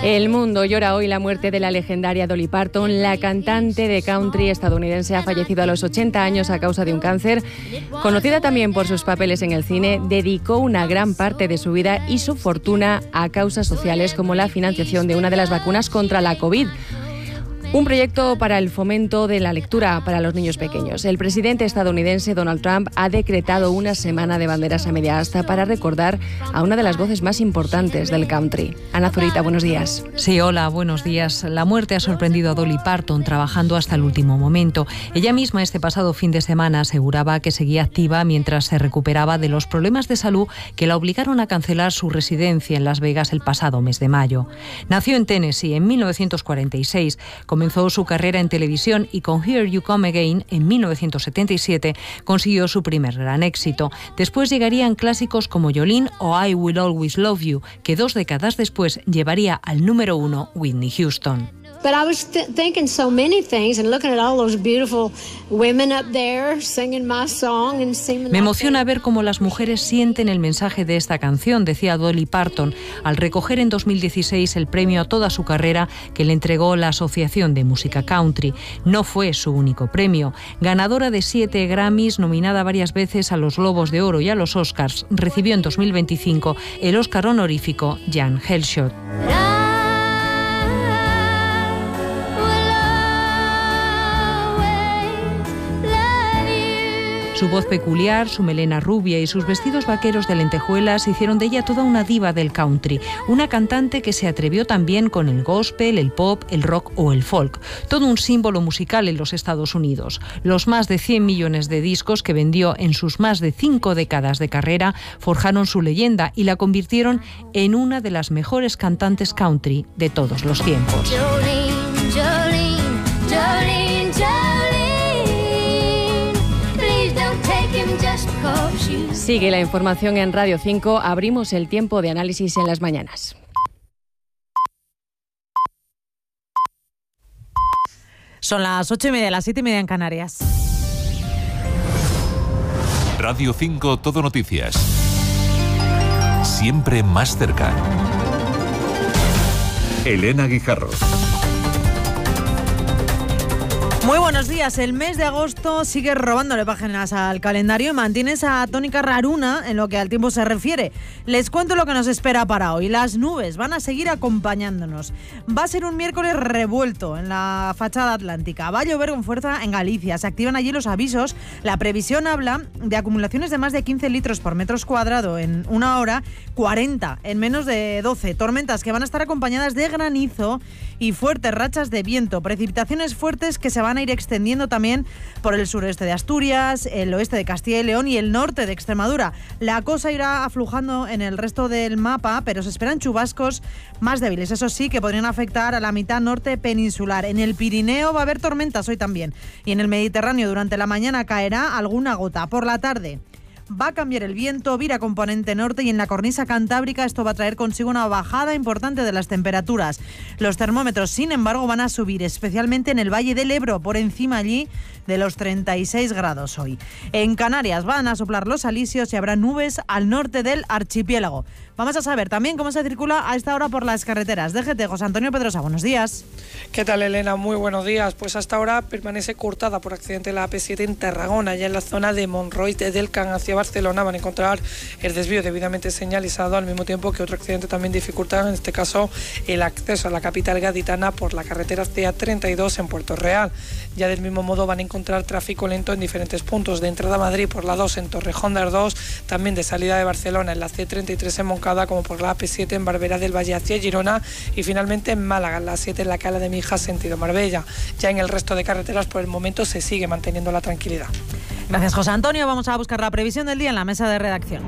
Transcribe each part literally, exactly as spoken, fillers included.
El mundo llora hoy la muerte de la legendaria Dolly Parton. La cantante de country estadounidense ha fallecido a los ochenta años a causa de un cáncer. Conocida también por sus papeles en el cine, dedicó una gran parte de su vida y su fortuna a causas sociales como la financiación de una de las vacunas contra la COVID. Un proyecto para el fomento de la lectura para los niños pequeños. El presidente estadounidense Donald Trump ha decretado una semana de banderas a media asta para recordar a una de las voces más importantes del country. Ana Zurita, buenos días. Sí, hola, buenos días. La muerte ha sorprendido a Dolly Parton trabajando hasta el último momento. Ella misma este pasado fin de semana aseguraba que seguía activa mientras se recuperaba de los problemas de salud que la obligaron a cancelar su residencia en Las Vegas el pasado mes de mayo. Nació en Tennessee en mil novecientos cuarenta y seis. Comenzó su carrera en televisión y con Here You Come Again en mil novecientos setenta y siete consiguió su primer gran éxito. Después llegarían clásicos como Jolene o I Will Always Love You, que dos décadas después llevaría al número uno Whitney Houston. But I was th- thinking so many things and looking at all those beautiful women up there singing my song and singing. Me emociona ver cómo las mujeres sienten el mensaje de esta canción, decía Dolly Parton, al recoger en dos mil dieciséis el premio a toda su carrera que le entregó la Asociación de Música Country. No fue su único premio. Ganadora de siete Grammys, nominada varias veces a los Globos de Oro y a los Oscars, recibió en dos mil veinticinco el Oscar honorífico Jan Hellshot. Su voz peculiar, su melena rubia y sus vestidos vaqueros de lentejuelas hicieron de ella toda una diva del country, una cantante que se atrevió también con el gospel, el pop, el rock o el folk, todo un símbolo musical en los Estados Unidos. Los más de cien millones de discos que vendió en sus más de cinco décadas de carrera forjaron su leyenda y la convirtieron en una de las mejores cantantes country de todos los tiempos. Jolene, Jolene, Jolene, Jolene. Sigue la información en Radio cinco. Abrimos el tiempo de análisis en las mañanas. Son las ocho y media, las siete y media en Canarias. Radio cinco, Todo Noticias. Siempre más cerca. Elena Guijarro. Muy buenos días. El mes de agosto sigue robándole páginas al calendario y mantiene esa tónica raruna en lo que al tiempo se refiere. Les cuento lo que nos espera para hoy. Las nubes van a seguir acompañándonos. Va a ser un miércoles revuelto en la fachada atlántica. Va a llover con fuerza en Galicia. Se activan allí los avisos. La previsión habla de acumulaciones de más de quince litros por metro cuadrado en una hora, cuarenta en menos de doce. Tormentas que van a estar acompañadas de granizo y fuertes rachas de viento. Precipitaciones fuertes que se van a ir extendiendo también por el sureste de Asturias, el oeste de Castilla y León y el norte de Extremadura. La cosa irá aflujando en el resto del mapa, pero se esperan chubascos más débiles, eso sí, que podrían afectar a la mitad norte peninsular. En el Pirineo va a haber tormentas hoy también y en el Mediterráneo durante la mañana caerá alguna gota. Por la tarde va a cambiar el viento, vira componente norte y en la cornisa cantábrica esto va a traer consigo una bajada importante de las temperaturas. Los termómetros, sin embargo, van a subir, especialmente en el Valle del Ebro, por encima allí de los treinta y seis grados hoy. En Canarias van a soplar los alisios y habrá nubes al norte del archipiélago. Vamos a saber también cómo se circula a esta hora por las carreteras. D G T, José Antonio Pedrosa, buenos días. ¿Qué tal, Elena? Muy buenos días. Pues hasta ahora permanece cortada por accidente la A P siete en Tarragona, ya en la zona de Monroy de Delcan hacia Barcelona. Van a encontrar el desvío debidamente señalizado, al mismo tiempo que otro accidente también dificulta, en este caso, el acceso a la capital gaditana por la carretera C A treinta y dos en Puerto Real. Ya del mismo modo van a encontrar tráfico lento en diferentes puntos, de entrada a Madrid por la dos en Torrejón de Ardoz, también de salida de Barcelona en la C treinta y tres en Moncada, como por la A P siete en Barberá del Valle hacia Girona y finalmente en Málaga, en la siete en la Cala de Mijas sentido Marbella. Ya en el resto de carreteras por el momento se sigue manteniendo la tranquilidad. Gracias, José Antonio. Vamos a buscar la previsión del día en la mesa de redacción.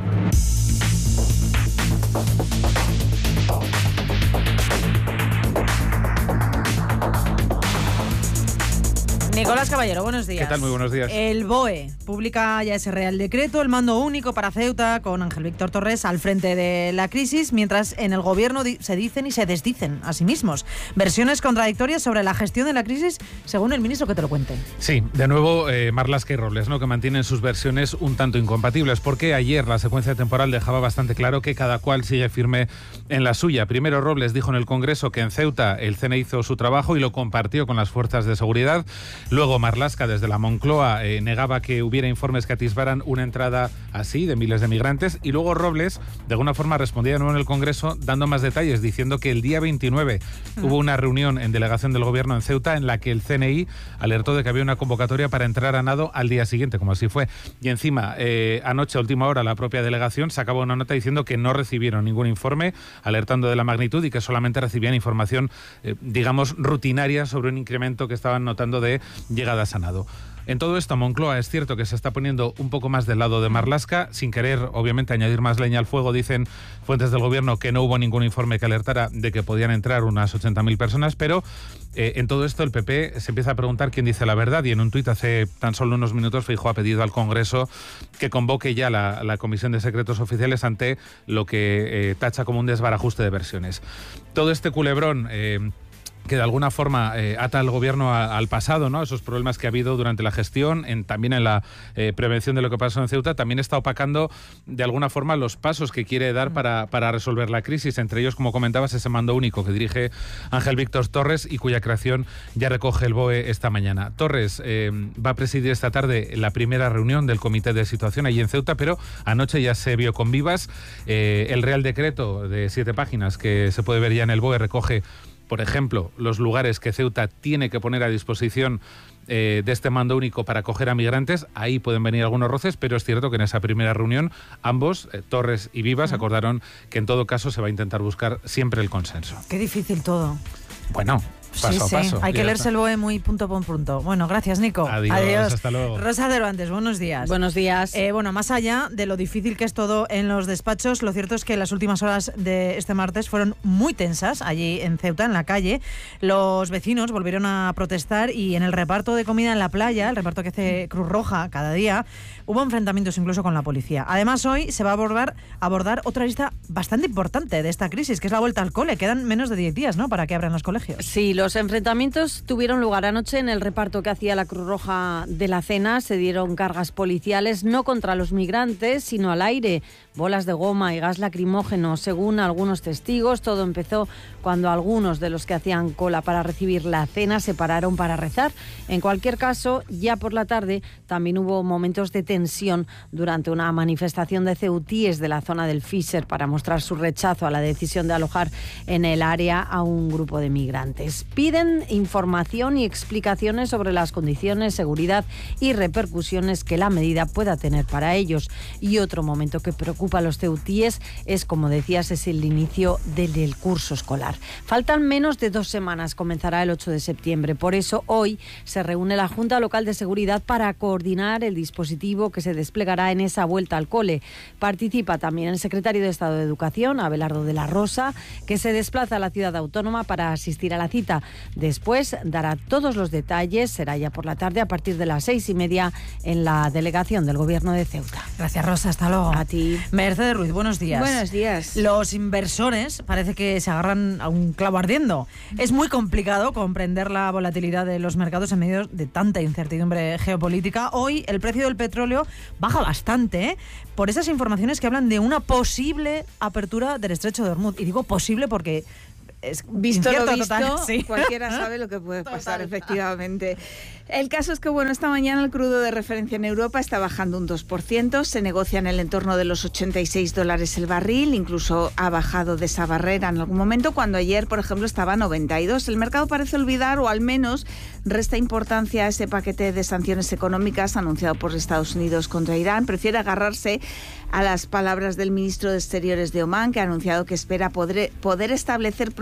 Nicolás Caballero, buenos días. ¿Qué tal? Muy buenos días. El B O E publica ya ese Real Decreto, el mando único para Ceuta, con Ángel Víctor Torres al frente de la crisis, mientras en el gobierno di- se dicen y se desdicen a sí mismos. Versiones contradictorias sobre la gestión de la crisis, según el ministro, que te lo cuente. Sí, de nuevo eh, Marlaska y Robles, ¿no?, que mantienen sus versiones un tanto incompatibles, porque ayer la secuencia temporal dejaba bastante claro que cada cual sigue firme en la suya. Primero Robles dijo en el Congreso que en Ceuta el C N I hizo su trabajo y lo compartió con las fuerzas de seguridad. Luego Marlaska, desde la Moncloa, eh, negaba que hubiera informes que atisbaran una entrada así de miles de migrantes. Y luego Robles, de alguna forma, respondía de nuevo en el Congreso dando más detalles, diciendo que el día veintinueve mm. hubo una reunión en delegación del Gobierno en Ceuta en la que el C N I alertó de que había una convocatoria para entrar a nado al día siguiente, como así fue. Y encima, eh, anoche, a última hora, la propia delegación sacaba una nota diciendo que no recibieron ningún informe, alertando de la magnitud y que solamente recibían información, eh, digamos, rutinaria sobre un incremento que estaban notando de llegadas a nado. En todo esto, Moncloa es cierto que se está poniendo un poco más del lado de Marlaska, sin querer, obviamente, añadir más leña al fuego. Dicen fuentes del gobierno que no hubo ningún informe que alertara de que podían entrar unas ochenta mil personas, pero eh, en todo esto el P P se empieza a preguntar quién dice la verdad, y en un tuit hace tan solo unos minutos Feijóo ha pedido al Congreso que convoque ya la, la Comisión de Secretos Oficiales ante lo que eh, tacha como un desbarajuste de versiones. Todo este culebrón... Eh, que de alguna forma eh, ata al gobierno a, al pasado, ¿no? Esos problemas que ha habido durante la gestión, en, también en la eh, prevención de lo que pasó en Ceuta, también está opacando de alguna forma los pasos que quiere dar para, para resolver la crisis. Entre ellos, como comentabas, ese mando único que dirige Ángel Víctor Torres y cuya creación ya recoge el B O E esta mañana. Torres eh, va a presidir esta tarde la primera reunión del Comité de Situación allí en Ceuta, pero anoche ya se vio con vivas. Eh, el Real Decreto de siete páginas que se puede ver ya en el B O E recoge, por ejemplo, los lugares que Ceuta tiene que poner a disposición eh, de este mando único para acoger a migrantes. Ahí pueden venir algunos roces, pero es cierto que en esa primera reunión ambos, eh, Torres y Vivas, uh-huh. acordaron que en todo caso se va a intentar buscar siempre el consenso. Qué difícil todo. Bueno, paso sí, a sí. paso. Hay que leerse el B O E muy punto por punto. Bueno, gracias, Nico. Adiós, Adiós. Hasta luego. Rosa Cervantes, buenos días. Buenos días. Eh, bueno, más allá de lo difícil que es todo en los despachos, lo cierto es que las últimas horas de este martes fueron muy tensas allí en Ceuta, en la calle. Los vecinos volvieron a protestar y en el reparto de comida en la playa, el reparto que hace Cruz Roja cada día, hubo enfrentamientos incluso con la policía. Además, hoy se va a abordar, abordar otra lista bastante importante de esta crisis, que es la vuelta al cole. Quedan menos de diez días, ¿no?, para que abran los colegios. Sí, los enfrentamientos tuvieron lugar anoche en el reparto que hacía la Cruz Roja de la cena. Se dieron cargas policiales, no contra los migrantes, sino al aire. Bolas de goma y gas lacrimógeno, según algunos testigos. Todo empezó cuando algunos de los que hacían cola para recibir la cena se pararon para rezar. En cualquier caso, ya por la tarde también hubo momentos de tensión durante una manifestación de ceutíes de la zona del Fisher para mostrar su rechazo a la decisión de alojar en el área a un grupo de migrantes. Piden información y explicaciones sobre las condiciones, seguridad y repercusiones que la medida pueda tener para ellos. Y otro momento que preocupa a los ceutíes es, como decías, es el inicio del, del curso escolar. Faltan menos de dos semanas, comenzará el ocho de septiembre. Por eso hoy se reúne la Junta Local de Seguridad para coordinar el dispositivo que se desplegará en esa vuelta al cole. Participa también el secretario de Estado de Educación, Abelardo de la Rosa, que se desplaza a la ciudad autónoma para asistir a la cita. Después dará todos los detalles, será ya por la tarde a partir de las seis y media en la delegación del Gobierno de Ceuta. Gracias, Rosa, hasta luego. A ti. Mercedes Ruiz, buenos días. Buenos días. Los inversores parece que se agarran a un clavo ardiendo. Es muy complicado comprender la volatilidad de los mercados en medio de tanta incertidumbre geopolítica. Hoy el precio del petróleo baja bastante, ¿eh?, por esas informaciones que hablan de una posible apertura del estrecho de Hormuz. Y digo posible porque es visto lo visto, total, sí. Cualquiera sabe lo que puede pasar, Total. efectivamente. El caso es que, bueno, esta mañana el crudo de referencia en Europa está bajando un dos por ciento, se negocia en el entorno de los ochenta y seis dólares el barril, incluso ha bajado de esa barrera en algún momento, cuando ayer, por ejemplo, estaba a noventa y dos. El mercado parece olvidar, o al menos resta importancia a ese paquete de sanciones económicas anunciado por Estados Unidos contra Irán. Prefiere agarrarse a las palabras del ministro de Exteriores de Omán, que ha anunciado que espera poder, poder establecer próximamente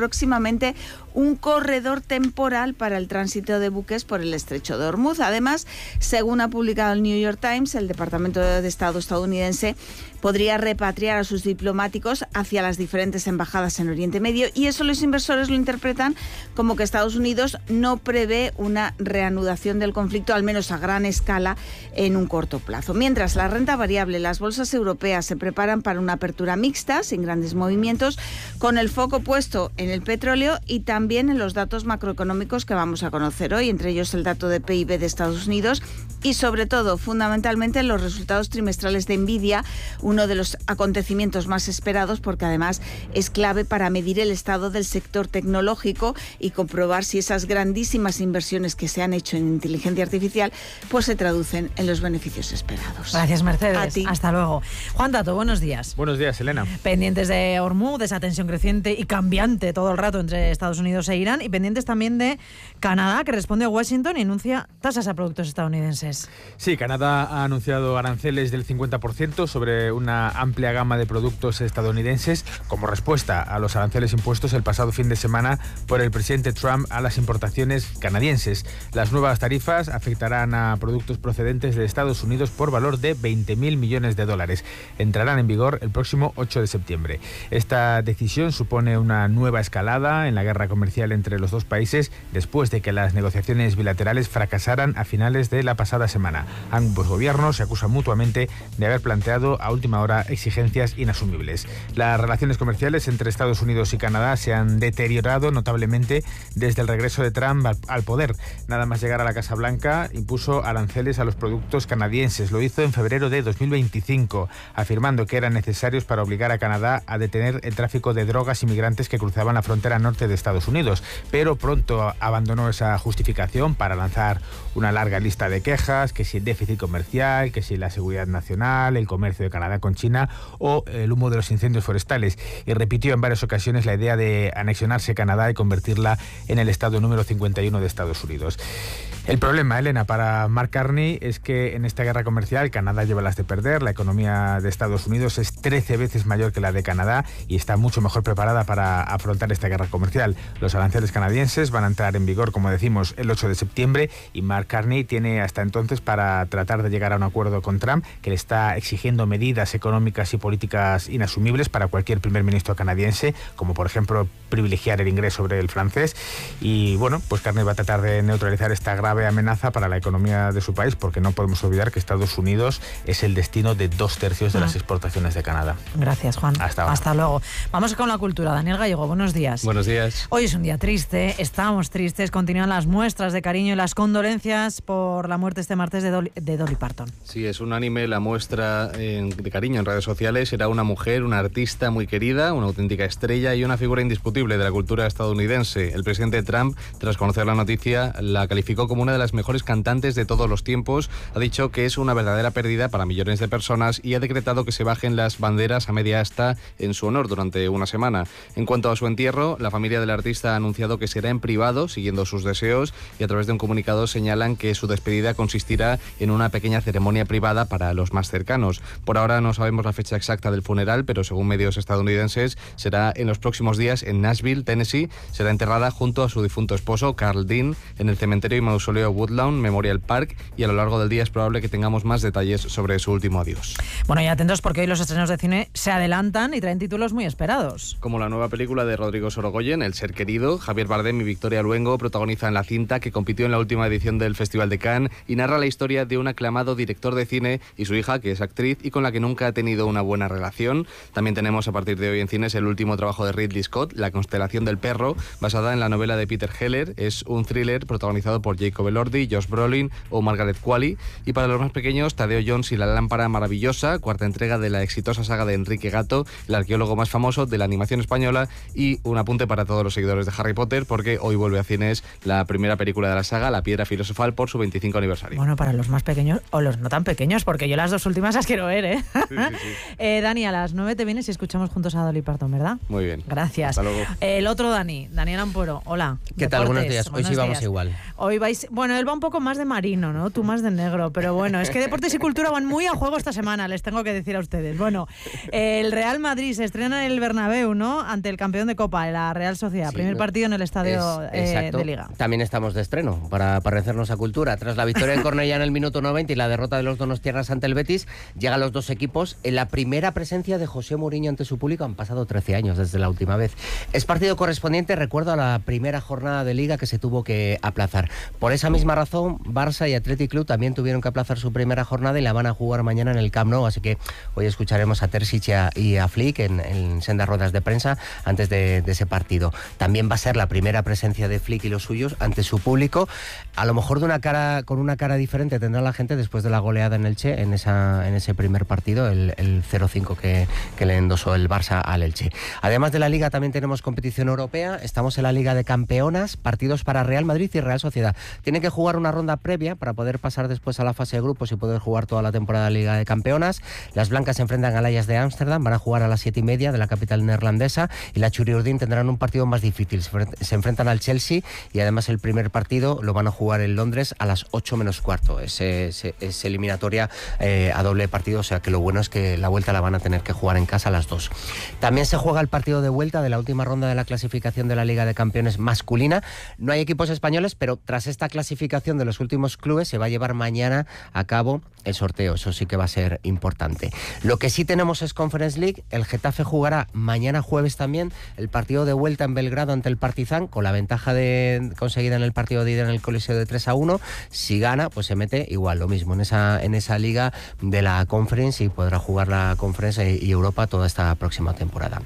próximamente un corredor temporal para el tránsito de buques por el estrecho de Hormuz. Además, según ha publicado el New York Times, el Departamento de Estado estadounidense podría repatriar a sus diplomáticos hacia las diferentes embajadas en Oriente Medio, y eso los inversores lo interpretan como que Estados Unidos no prevé una reanudación del conflicto, al menos a gran escala, en un corto plazo. Mientras la renta variable, las bolsas europeas se preparan para una apertura mixta, sin grandes movimientos, con el foco puesto en el petróleo y también en los datos macroeconómicos que vamos a conocer hoy, entre ellos el dato de P I B de Estados Unidos y, sobre todo, fundamentalmente, los resultados trimestrales de Nvidia, uno de los acontecimientos más esperados porque además es clave para medir el estado del sector tecnológico y comprobar si esas grandísimas inversiones que se han hecho en inteligencia artificial pues se traducen en los beneficios esperados. Gracias, Mercedes. A ti. Hasta luego. Juan Tato, buenos días. Buenos días, Elena. Pendientes de Hormuz, de esa tensión creciente y cambiante todo el rato entre Estados Unidos e Irán, y pendientes también de Canadá, que responde a Washington y anuncia tasas a productos estadounidenses. Sí, Canadá ha anunciado aranceles del cincuenta por ciento sobre una amplia gama de productos estadounidenses como respuesta a los aranceles impuestos el pasado fin de semana por el presidente Trump a las importaciones canadienses. Las nuevas tarifas afectarán a productos procedentes de Estados Unidos por valor de veinte mil millones de dólares. Entrarán en vigor el próximo ocho de septiembre. Esta decisión supone una nueva escalada en la guerra comercial entre los dos países después de que las negociaciones bilaterales fracasaran a finales de la pasada semana. Ambos gobiernos se acusan mutuamente de haber planteado a última hora exigencias inasumibles. Las relaciones comerciales entre Estados Unidos y Canadá se han deteriorado notablemente desde el regreso de Trump al, al poder. Nada más llegar a la Casa Blanca, impuso aranceles a los productos canadienses. Lo hizo en febrero de dos mil veinticinco, afirmando que eran necesarios para obligar a Canadá a detener el tráfico de drogas y migrantes que cruzaban la frontera norte de Estados Unidos. Pero pronto abandonó esa justificación para lanzar una larga lista de quejas, que si el déficit comercial, que si la seguridad nacional, el comercio de Canadá con China o el humo de los incendios forestales, y repitió en varias ocasiones la idea de anexionarse Canadá y convertirla en el estado número cincuenta y uno de Estados Unidos. El problema, Elena, para Mark Carney es que en esta guerra comercial Canadá lleva las de perder. La economía de Estados Unidos es trece veces mayor que la de Canadá y está mucho mejor preparada para afrontar esta guerra comercial. Los aranceles canadienses van a entrar en vigor, como decimos, el ocho de septiembre, y Mark Carney tiene hasta entonces para tratar de llegar a un acuerdo con Trump, que le está exigiendo medidas económicas y políticas inasumibles para cualquier primer ministro canadiense, como por ejemplo privilegiar el inglés sobre el francés. Y bueno, pues Carney va a tratar de neutralizar esta grave amenaza para la economía de su país, porque no podemos olvidar que Estados Unidos es el destino de dos tercios de ah. las exportaciones de Canadá. Gracias, Juan. Hasta ahora. Hasta luego. Vamos con la cultura. Daniel Gallego, buenos días. Buenos días. Hoy es un día triste, estamos tristes, continúan las muestras de cariño y las condolencias por la muerte este martes de Dolly, de Dolly Parton. Sí, es unánime la muestra en, de cariño en redes sociales. Era una mujer, una artista muy querida, una auténtica estrella y una figura indiscutible de la cultura estadounidense. El presidente Trump, tras conocer la noticia, la calificó como una de las mejores cantantes de todos los tiempos. Ha dicho que es una verdadera pérdida para millones de personas y ha decretado que se bajen las banderas a media asta en su honor durante una semana. En cuanto a su entierro, la familia del artista ha anunciado que será en privado, siguiendo sus deseos, y a través de un comunicado señalan que su despedida consistirá en una pequeña ceremonia privada para los más cercanos. Por ahora no sabemos la fecha exacta del funeral, pero según medios estadounidenses será en los próximos días en Nashville, Tennessee. Será enterrada junto a su difunto esposo, Carl Dean, en el cementerio y mausoleo Woodlawn Memorial Park, y a lo largo del día es probable que tengamos más detalles sobre su último adiós. Bueno, y atentos porque hoy los estrenos de cine se adelantan y traen títulos muy esperados. Como la nueva película de Rodrigo Sorogoyen, El ser querido. Javier Bardem y Victoria Luengo protagonizan la cinta, que compitió en la última edición del Festival de Cannes y narra la historia de un aclamado director de cine y su hija, que es actriz y con la que nunca ha tenido una buena relación. También tenemos a partir de hoy en cines el último trabajo de Ridley Scott, La constelación del perro, basada en la novela de Peter Heller. Es un thriller protagonizado por Jacob Elordi, Josh Brolin o Margaret Qualley. Y para los más pequeños, Tadeo Jones y la lámpara maravillosa, cuarta entrega de la exitosa saga de Enrique Gato, el arqueólogo más famoso de la animación española. Y un apunte para todos los seguidores de Harry Potter, porque hoy vuelve a cines la primera película de la saga, La piedra filosofal, por su veinticinco aniversario. Bueno, para los más pequeños o los no tan pequeños, porque yo las dos últimas las quiero ver, ¿eh? Sí, sí, sí. eh Dani, a las nueve te vienes y escuchamos juntos a Dolly Parton, ¿verdad? Muy bien. Gracias. Hasta luego. El otro Dani, Daniel Ampuero, hola. ¿Qué Deportes. tal? Buenos días. Hoy Buenos sí vamos días. igual. Hoy vais Deportes, bueno, él va un poco más de marino, ¿no? Tú más de negro, pero bueno, es que Deportes y Cultura van muy a juego esta semana, les tengo que decir a ustedes. Bueno, el Real Madrid se estrena en el Bernabéu, ¿no? Ante el campeón de Copa, la Real Sociedad. Sí, Primer partido en el estadio es, eh, de Liga. También estamos de estreno, para parecernos a Cultura. Tras la victoria en Cornellá en el minuto noventa y la derrota de los donostiarras ante el Betis, llegan los dos equipos en la primera presencia de José Mourinho ante su público. Han pasado trece años desde la última vez. Es partido correspondiente, recuerdo, a la primera jornada de Liga que se tuvo que aplazar. Por esa misma razón, Barça y Athletic Club también tuvieron que aplazar su primera jornada y la van a jugar mañana en el Camp Nou, así que hoy escucharemos a Terzic y a, y a Flick en, en sendas ruedas de prensa antes de, de ese partido. También va a ser la primera presencia de Flick y los suyos ante su público, a lo mejor de una cara, con una cara diferente tendrá la gente después de la goleada en Elche en, esa, en ese primer partido, el, el cero cinco que, que le endosó el Barça al Elche. Además de la Liga también tenemos competición europea, estamos en la Liga de Campeonas, partidos para Real Madrid y Real Sociedad. Tienen que jugar una ronda previa para poder pasar después a la fase de grupos y poder jugar toda la temporada de Liga de Campeonas. Las blancas se enfrentan al Ajax de Ámsterdam, van a jugar a las siete y media de la capital neerlandesa, y la Churiurdin tendrán un partido más difícil. Se enfrentan al Chelsea y además el primer partido lo van a jugar en Londres a las ocho menos cuarto. Es, es, es eliminatoria eh, a doble partido, o sea que lo bueno es que la vuelta la van a tener que jugar en casa a las dos. También se juega el partido de vuelta de la última ronda de la clasificación de la Liga de Campeones masculina. No hay equipos españoles, pero tras esta clasificación de los últimos clubes se va a llevar mañana a cabo el sorteo. Eso sí que va a ser importante. Lo que sí tenemos es Conference League. El Getafe jugará mañana jueves también el partido de vuelta en Belgrado ante el Partizan, con la ventaja de conseguida en el partido de ida en el Coliseo de tres a uno. Si gana, pues se mete igual, lo mismo, en esa, en esa liga de la Conference, y podrá jugar la Conference y Europa toda esta próxima temporada.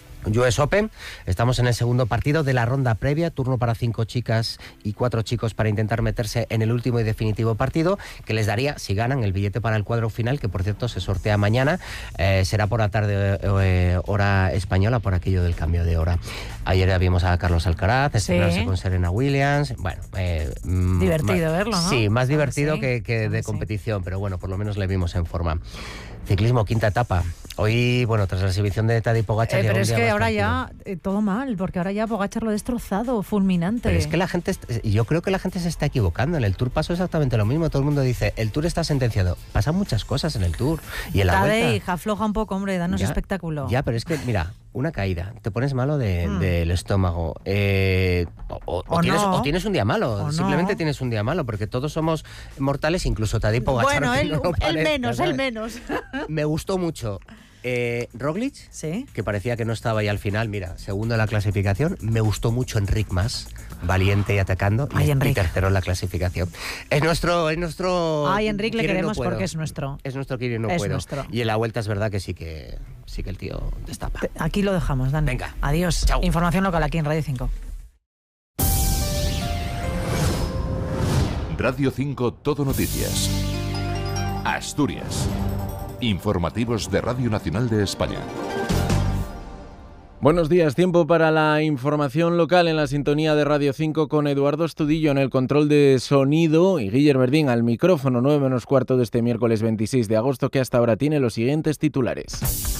U S Open, estamos en el segundo partido de la ronda previa, turno para cinco chicas y cuatro chicos para intentar meterse en el último y definitivo partido, que les daría, si ganan, el billete para el cuadro final, que por cierto se sortea mañana, eh, será por la tarde eh, hora española, por aquello del cambio de hora. Ayer ya vimos a Carlos Alcaraz estrenarse sí. con Serena Williams, bueno... Eh, divertido más, verlo, ¿no? Sí, más divertido ah, sí. que, que de ah, competición, sí. pero bueno, por lo menos le vimos en forma. Ciclismo, quinta etapa. Hoy, bueno, tras la exhibición de Tadej Pogačar... Eh, pero es que ahora ya eh, todo mal, porque ahora ya Pogačar lo ha destrozado, fulminante. Pero es que la gente, yo creo que la gente se está equivocando. En el Tour pasó exactamente lo mismo. Todo el mundo dice, el Tour está sentenciado. Pasan muchas cosas en el Tour. Y en la Tadej, vuelta... afloja un poco, hombre, danos ya, espectáculo. Ya, pero es que, mira, una caída, te pones malo de, mm. del estómago, eh, o, o, o, tienes, no. o tienes un día malo, o simplemente no. tienes un día malo, porque todos somos mortales, incluso Tadej Pogačar. Bueno, él, no él menos, ¿sabes? él menos. Me gustó mucho. Eh, Roglic, ¿sí? que parecía que no estaba ahí al final, mira, segundo en la clasificación. Me gustó mucho Enric Mas, valiente y atacando. Ay, y, y tercero en la clasificación. Es nuestro, es nuestro. Ay, Enric le queremos no porque es nuestro. Es nuestro Kiri no es puedo. Nuestro. Y en la vuelta es verdad que sí que sí que el tío destapa. Aquí lo dejamos, Dani. Venga. Adiós. Chao. Información local aquí en Radio cinco. Radio cinco Todo Noticias. Asturias. Informativos de Radio Nacional de España. Buenos días, tiempo para la información local en la sintonía de Radio cinco con Eduardo Estudillo en el control de sonido y Guillermo Verdín al micrófono. Nueve menos cuarto de este miércoles veintiséis de agosto, que hasta ahora tiene los siguientes titulares.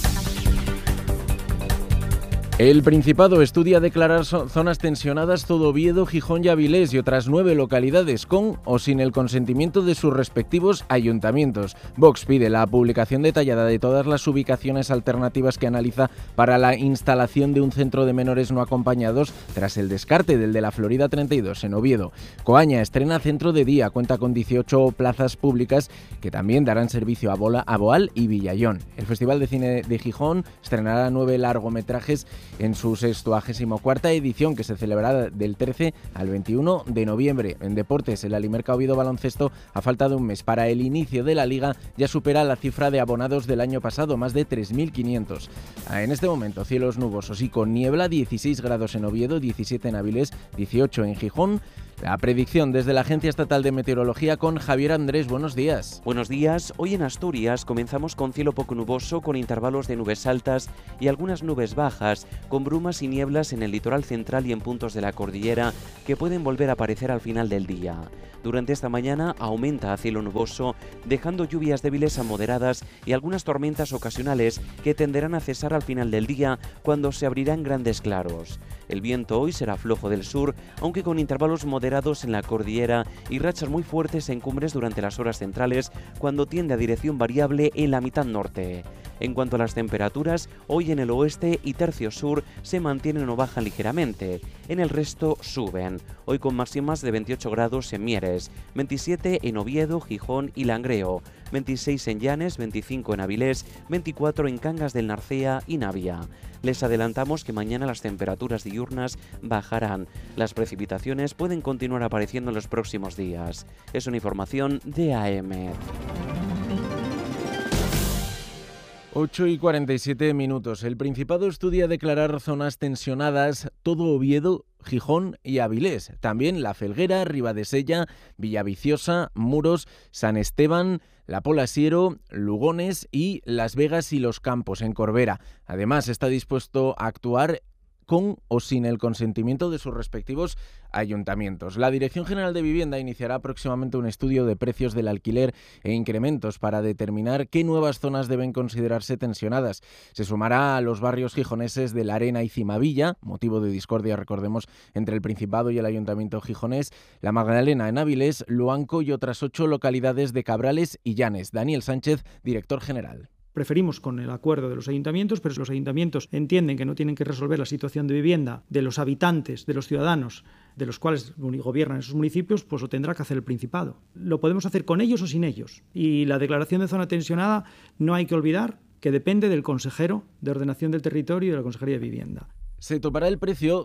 El Principado estudia declarar zonas tensionadas todo Oviedo, Gijón y Avilés y otras nueve localidades con o sin el consentimiento de sus respectivos ayuntamientos. Vox pide la publicación detallada de todas las ubicaciones alternativas que analiza para la instalación de un centro de menores no acompañados tras el descarte del de la Florida treinta y dos en Oviedo. Coaña estrena centro de día, cuenta con dieciocho plazas públicas que también darán servicio a, Bola, a Boal y Villallón. El Festival de Cine de Gijón estrenará nueve largometrajes en su sextuagésima cuarta edición, que se celebrará del trece al veintiuno de noviembre. En deportes, el Alimerca Oviedo Baloncesto, a falta de un mes para el inicio de la Liga, ya supera la cifra de abonados del año pasado, más de tres mil quinientos. En este momento, cielos nubosos y con niebla, dieciséis grados en Oviedo, diecisiete en Avilés, dieciocho en Gijón. La predicción desde la Agencia Estatal de Meteorología con Javier Andrés. Buenos días. Buenos días. Hoy en Asturias comenzamos con cielo poco nuboso, con intervalos de nubes altas y algunas nubes bajas, con brumas y nieblas en el litoral central y en puntos de la cordillera que pueden volver a aparecer al final del día. Durante esta mañana aumenta a cielo nuboso, dejando lluvias débiles a moderadas y algunas tormentas ocasionales que tenderán a cesar al final del día cuando se abrirán grandes claros. El viento hoy será flojo del sur, aunque con intervalos moderados moderados en la cordillera y rachas muy fuertes en cumbres durante las horas centrales, cuando tiende a dirección variable en la mitad norte. En cuanto a las temperaturas, hoy en el oeste y tercio sur se mantienen o bajan ligeramente. En el resto suben. Hoy con máximas de veintiocho grados en Mieres, veintisiete en Oviedo, Gijón y Langreo, veintiséis en Llanes, veinticinco en Avilés, veinticuatro en Cangas del Narcea y Navia. Les adelantamos que mañana las temperaturas diurnas bajarán. Las precipitaciones pueden continuar apareciendo en los próximos días. Es una información de A M. ocho y cuarenta y siete minutos. El Principado estudia declarar zonas tensionadas todo Oviedo, Gijón y Avilés. También La Felguera, Ribadesella, Villaviciosa, Muros, San Esteban, La Pola Siero, Lugones y Las Vegas y Los Campos, en Corbera. Además, está dispuesto a actuar con o sin el consentimiento de sus respectivos ayuntamientos. La Dirección General de Vivienda iniciará próximamente un estudio de precios del alquiler e incrementos para determinar qué nuevas zonas deben considerarse tensionadas. Se sumará a los barrios gijoneses de La Arena y Cimavilla, motivo de discordia, recordemos, entre el Principado y el Ayuntamiento gijonés, La Magdalena en Avilés, Luanco y otras ocho localidades de Cabrales y Llanes. Daniel Sánchez, director general. Preferimos con el acuerdo de los ayuntamientos, pero si los ayuntamientos entienden que no tienen que resolver la situación de vivienda de los habitantes, de los ciudadanos, de los cuales gobiernan esos municipios, pues lo tendrá que hacer el Principado. Lo podemos hacer con ellos o sin ellos. Y la declaración de zona tensionada no hay que olvidar que depende del consejero de Ordenación del Territorio y de la Consejería de Vivienda. Se topará el precio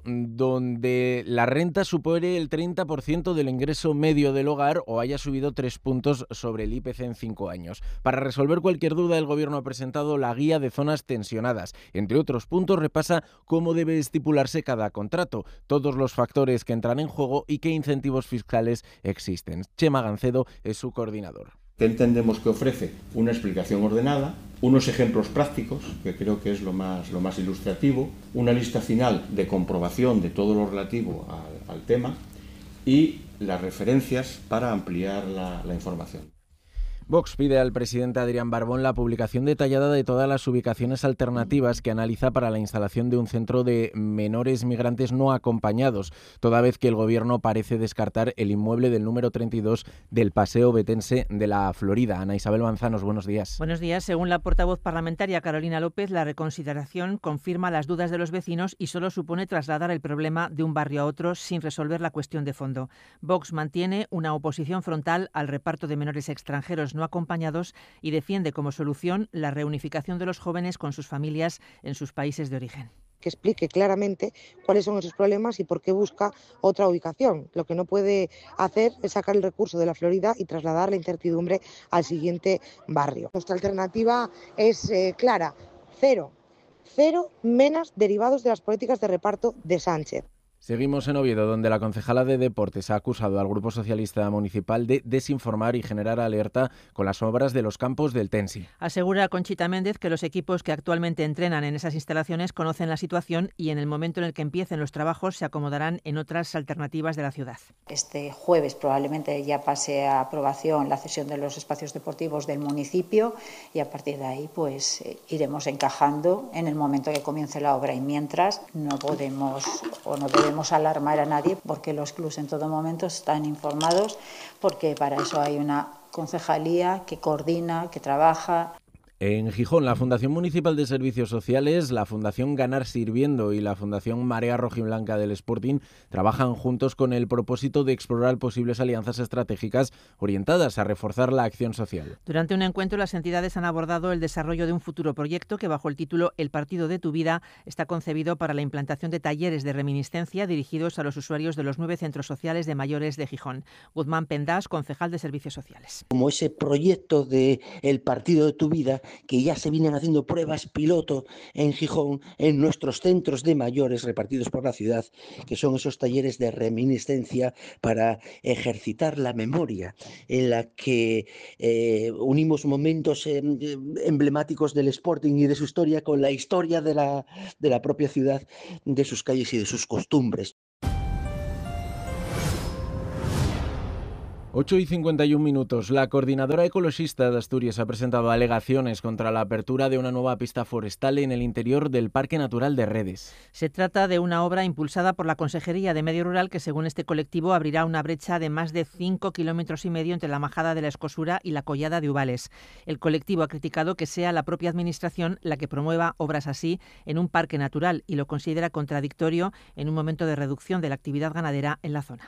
donde la renta supere el treinta por ciento del ingreso medio del hogar o haya subido tres puntos sobre el I P C en cinco años. Para resolver cualquier duda, el Gobierno ha presentado la guía de zonas tensionadas. Entre otros puntos, repasa cómo debe estipularse cada contrato, todos los factores que entran en juego y qué incentivos fiscales existen. Chema Gancedo es su coordinador. Que entendemos que ofrece una explicación ordenada, unos ejemplos prácticos, que creo que es lo más, lo más ilustrativo, una lista final de comprobación de todo lo relativo al, al tema y las referencias para ampliar la, la información. Vox pide al presidente Adrián Barbón la publicación detallada de todas las ubicaciones alternativas que analiza para la instalación de un centro de menores migrantes no acompañados, toda vez que el Gobierno parece descartar el inmueble del número treinta y dos del Paseo Betense de la Florida. Ana Isabel Manzanos, buenos días. Buenos días. Según la portavoz parlamentaria Carolina López, la reconsideración confirma las dudas de los vecinos y solo supone trasladar el problema de un barrio a otro sin resolver la cuestión de fondo. Vox mantiene una oposición frontal al reparto de menores extranjeros no acompañados y defiende como solución la reunificación de los jóvenes con sus familias en sus países de origen. Que explique claramente cuáles son esos problemas y por qué busca otra ubicación. Lo que no puede hacer es sacar el recurso de la Florida y trasladar la incertidumbre al siguiente barrio. Nuestra alternativa es eh, clara, cero, cero menas derivados de las políticas de reparto de Sánchez. Seguimos en Oviedo, donde la concejala de Deportes ha acusado al Grupo Socialista Municipal de desinformar y generar alerta con las obras de los campos del Tensi. Asegura Conchita Méndez que los equipos que actualmente entrenan en esas instalaciones conocen la situación y en el momento en el que empiecen los trabajos se acomodarán en otras alternativas de la ciudad. Este jueves probablemente ya pase a aprobación la cesión de los espacios deportivos del municipio y a partir de ahí pues eh, iremos encajando en el momento que comience la obra y mientras no podemos o no debemos alarmar a nadie porque los clubes en todo momento están informados porque para eso hay una concejalía que coordina, que trabaja. En Gijón, la Fundación Municipal de Servicios Sociales, la Fundación Ganar Sirviendo y la Fundación Marea Rojiblanca del Sporting trabajan juntos con el propósito de explorar posibles alianzas estratégicas orientadas a reforzar la acción social. Durante un encuentro, las entidades han abordado el desarrollo de un futuro proyecto que, bajo el título El Partido de tu Vida, está concebido para la implantación de talleres de reminiscencia dirigidos a los usuarios de los nueve centros sociales de mayores de Gijón. Guzmán Pendas, concejal de Servicios Sociales. Como ese proyecto de El Partido de tu Vida, que ya se vienen haciendo pruebas piloto en Gijón, en nuestros centros de mayores repartidos por la ciudad, que son esos talleres de reminiscencia para ejercitar la memoria, en la que eh, unimos momentos eh, emblemáticos del Sporting y de su historia con la historia de la, de la propia ciudad, de sus calles y de sus costumbres. ocho y cincuenta y un minutos. La coordinadora ecologista de Asturias ha presentado alegaciones contra la apertura de una nueva pista forestal en el interior del Parque Natural de Redes. Se trata de una obra impulsada por la Consejería de Medio Rural que, según este colectivo, abrirá una brecha de más de cinco kilómetros y medio entre la Majada de la Escosura y la Collada de Ubales. El colectivo ha criticado que sea la propia Administración la que promueva obras así en un parque natural y lo considera contradictorio en un momento de reducción de la actividad ganadera en la zona.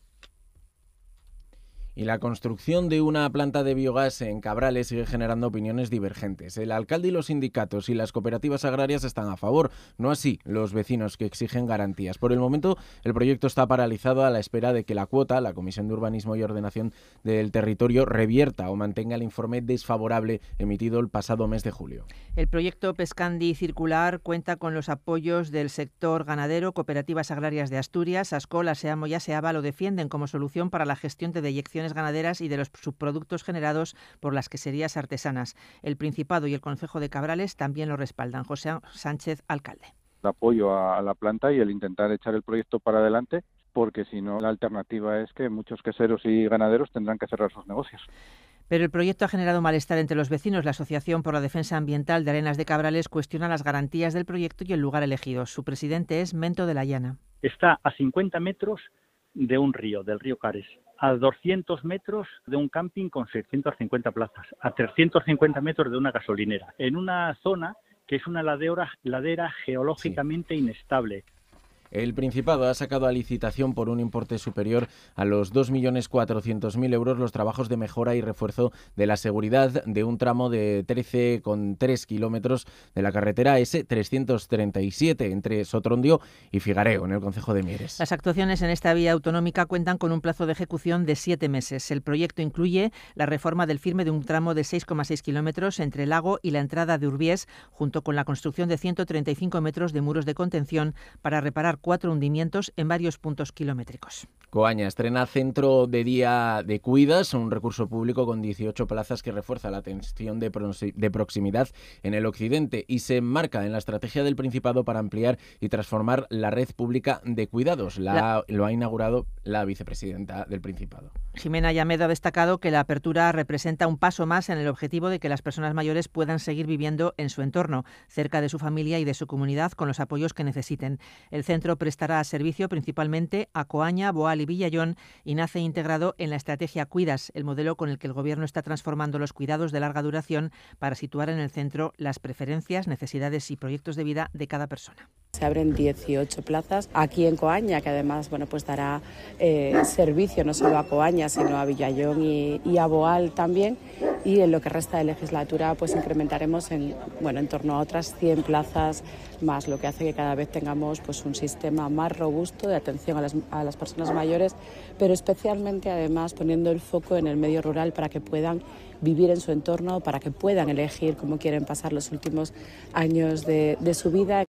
Y la construcción de una planta de biogás en Cabrales sigue generando opiniones divergentes. El alcalde y los sindicatos y las cooperativas agrarias están a favor, no así los vecinos que exigen garantías. Por el momento, el proyecto está paralizado a la espera de que la cuota, la Comisión de Urbanismo y Ordenación del Territorio, revierta o mantenga el informe desfavorable emitido el pasado mes de julio. El proyecto Pescandi Circular cuenta con los apoyos del sector ganadero, cooperativas agrarias de Asturias, Ascola, Seamo y Aseaba lo defienden como solución para la gestión de deyecciones ganaderas y de los subproductos generados por las queserías artesanas. El Principado y el Concejo de Cabrales también lo respaldan. José Sánchez, alcalde. El apoyo a la planta y el intentar echar el proyecto para adelante, porque si no, la alternativa es que muchos queseros y ganaderos tendrán que cerrar sus negocios. Pero el proyecto ha generado malestar entre los vecinos. La Asociación por la Defensa Ambiental de Arenas de Cabrales cuestiona las garantías del proyecto y el lugar elegido. Su presidente es Mento de la Llana. Está a cincuenta metros de un río, del río Cares, a doscientos metros de un camping con seiscientas cincuenta plazas, a trescientos cincuenta metros de una gasolinera, en una zona que es una ladera, ladera geológicamente sí. inestable. El Principado ha sacado a licitación por un importe superior a los dos millones cuatrocientos mil euros los trabajos de mejora y refuerzo de la seguridad de un tramo de trece coma tres kilómetros de la carretera ese trescientos treinta y siete entre Sotrondio y Figareo, en el concejo de Mieres. Las actuaciones en esta vía autonómica cuentan con un plazo de ejecución de siete meses. El proyecto incluye la reforma del firme de un tramo de seis coma seis kilómetros entre el lago y la entrada de Urbiés, junto con la construcción de ciento treinta y cinco metros de muros de contención para reparar cuatro hundimientos en varios puntos kilométricos. Coaña estrena Centro de Día de Cuidas, un recurso público con dieciocho plazas que refuerza la atención de, de proximidad en el occidente y se enmarca en la estrategia del Principado para ampliar y transformar la red pública de cuidados. La, la... Lo ha inaugurado la vicepresidenta del Principado. Jimena Llamedo ha destacado que la apertura representa un paso más en el objetivo de que las personas mayores puedan seguir viviendo en su entorno, cerca de su familia y de su comunidad, con los apoyos que necesiten. El centro prestará servicio principalmente a Coaña, Boal y Villallón y nace integrado en la estrategia Cuidas, el modelo con el que el Gobierno está transformando los cuidados de larga duración para situar en el centro las preferencias, necesidades y proyectos de vida de cada persona. Se abren dieciocho plazas aquí en Coaña, que además bueno, pues dará eh, servicio no solo a Coaña, sino a Villallón y, y a Boal también. Y en lo que resta de legislatura pues incrementaremos en, bueno, en torno a otras cien plazas más, lo que hace que cada vez tengamos pues, un sistema más robusto de atención a las, a las personas mayores, pero especialmente además poniendo el foco en el medio rural para que puedan vivir en su entorno, para que puedan elegir cómo quieren pasar los últimos años de, de su vida.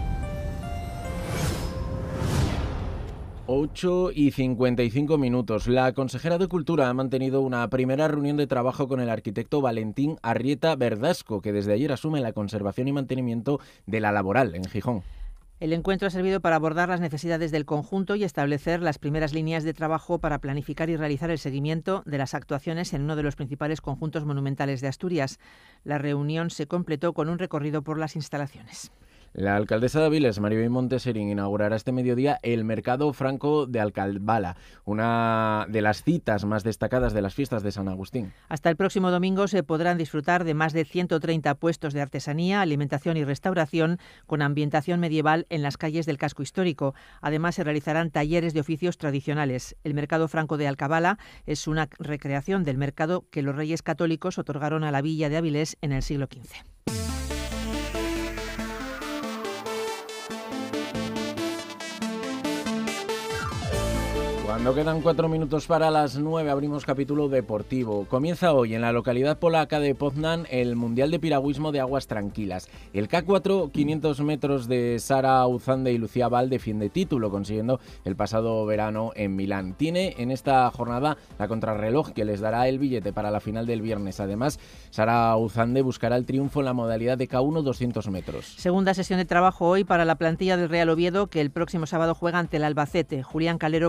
ocho y cincuenta y cinco minutos. La consejera de Cultura ha mantenido una primera reunión de trabajo con el arquitecto Valentín Arrieta Verdasco, que desde ayer asume la conservación y mantenimiento de la Laboral en Gijón. El encuentro ha servido para abordar las necesidades del conjunto y establecer las primeras líneas de trabajo para planificar y realizar el seguimiento de las actuaciones en uno de los principales conjuntos monumentales de Asturias. La reunión se completó con un recorrido por las instalaciones. La alcaldesa de Avilés, Maribel Monteserín, inaugurará este mediodía el Mercado Franco de Alcalbala, una de las citas más destacadas de las fiestas de San Agustín. Hasta el próximo domingo se podrán disfrutar de más de ciento treinta puestos de artesanía, alimentación y restauración con ambientación medieval en las calles del casco histórico. Además, se realizarán talleres de oficios tradicionales. El Mercado Franco de Alcalbala es una recreación del mercado que los reyes católicos otorgaron a la villa de Avilés en el siglo quince. Cuando quedan cuatro minutos para las nueve, abrimos capítulo deportivo. Comienza hoy en la localidad polaca de Poznan el Mundial de Piragüismo de Aguas Tranquilas. El K cuatro, quinientos metros de Sara Uzande y Lucía Val defiende título, consiguiendo el pasado verano en Milán. Tiene en esta jornada la contrarreloj que les dará el billete para la final del viernes. Además, Sara Uzande buscará el triunfo en la modalidad de K uno, doscientos metros. Segunda sesión de trabajo hoy para la plantilla del Real Oviedo, que el próximo sábado juega ante el Albacete. Julián Calero pudo contar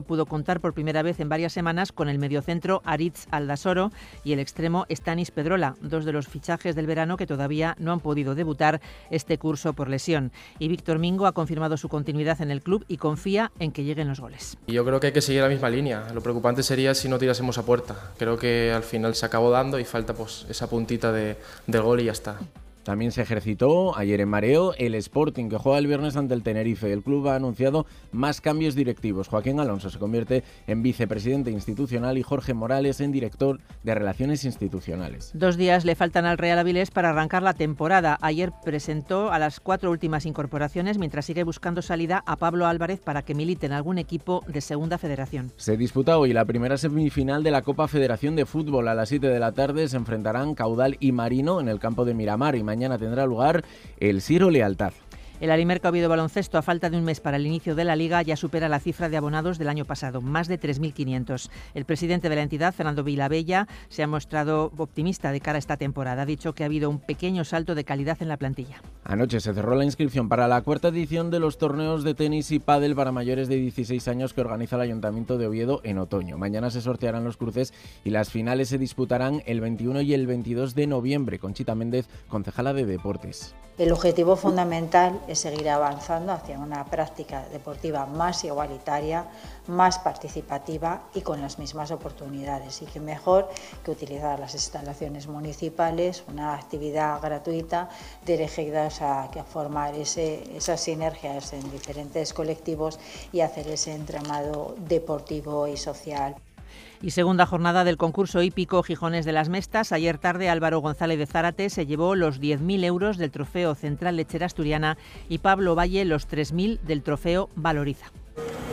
contar por primera vez en varias semanas con el mediocentro Aritz Aldasoro y el extremo Stanis Pedrola, dos de los fichajes del verano que todavía no han podido debutar este curso por lesión. Y Víctor Mingo ha confirmado su continuidad en el club y confía en que lleguen los goles. Yo creo que hay que seguir la misma línea. Lo preocupante sería si no tirásemos a puerta. Creo que al final se acabó dando y falta pues esa puntita de, del gol y ya está. También se ejercitó ayer en Mareo el Sporting, que juega el viernes ante el Tenerife. El club ha anunciado más cambios directivos. Joaquín Alonso se convierte en vicepresidente institucional y Jorge Morales en director de Relaciones Institucionales. Dos días le faltan al Real Avilés para arrancar la temporada. Ayer presentó a las cuatro últimas incorporaciones, mientras sigue buscando salida a Pablo Álvarez para que milite en algún equipo de Segunda Federación. Se disputa hoy la primera semifinal de la Copa Federación de Fútbol. A las siete de la tarde se enfrentarán Caudal y Marino en el campo de Miramar y mañana tendrá lugar el Siro Lealtad. El Alimerca Oviedo Baloncesto, a falta de un mes para el inicio de la Liga, ya supera la cifra de abonados del año pasado, más de tres mil quinientos. El presidente de la entidad, Fernando Vilabella, se ha mostrado optimista de cara a esta temporada. Ha dicho que ha habido un pequeño salto de calidad en la plantilla. Anoche se cerró la inscripción para la cuarta edición de los torneos de tenis y pádel para mayores de dieciséis años que organiza el Ayuntamiento de Oviedo en otoño. Mañana se sortearán los cruces y las finales se disputarán el veintiuno y el veintidós de noviembre. Conchita Méndez, concejala de Deportes. El objetivo fundamental es seguir avanzando hacia una práctica deportiva más igualitaria, más participativa y con las mismas oportunidades. Y que mejor que utilizar las instalaciones municipales, una actividad gratuita dirigida a, a formar ese, esas sinergias en diferentes colectivos y hacer ese entramado deportivo y social. Y segunda jornada del concurso hípico Gijones de las Mestas. Ayer tarde Álvaro González de Zárate se llevó los diez mil euros del trofeo Central Lechera Asturiana y Pablo Valle los tres mil del trofeo Valoriza.